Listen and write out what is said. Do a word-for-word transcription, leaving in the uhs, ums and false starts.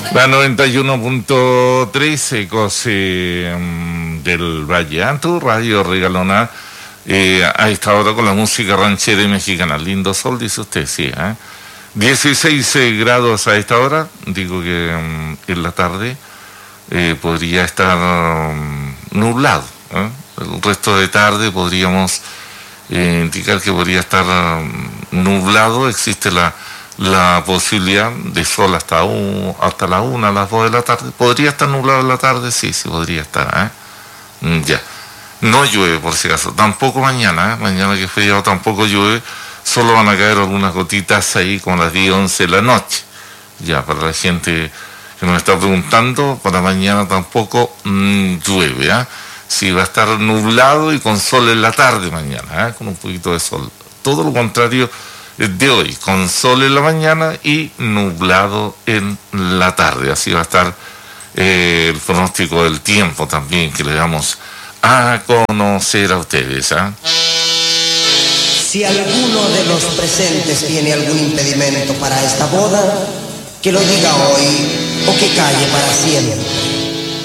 La noventa y uno punto tres, Ecos eh, del Valle Alto, Radio Regalona, eh, a esta hora con la música ranchera y mexicana. Lindo sol, dice usted, sí. ¿eh? dieciséis eh, grados a esta hora, digo que um, en la tarde eh, podría estar um, nublado. ¿eh? El resto de tarde podríamos eh, indicar que podría estar um, nublado. Existe la la posibilidad de sol hasta un, hasta la una, a las dos de la tarde. ¿Podría estar nublado en la tarde? Sí, sí, podría estar. ¿eh? Ya. No llueve, por si acaso. Tampoco mañana. ¿eh? Mañana que es feriado tampoco llueve. Solo van a caer algunas gotitas ahí como las diez, once de la noche. Ya, para la gente que nos está preguntando, para mañana tampoco mmm, llueve. ¿eh? Sí, va a estar nublado y con sol en la tarde mañana, ¿eh? Con un poquito de sol. Todo lo contrario de hoy, con sol en la mañana y nublado en la tarde. Así va a estar eh, el pronóstico del tiempo también, que le damos a conocer a ustedes. ¿eh? Si alguno de los presentes tiene algún impedimento para esta boda, que lo diga hoy o que calle para siempre.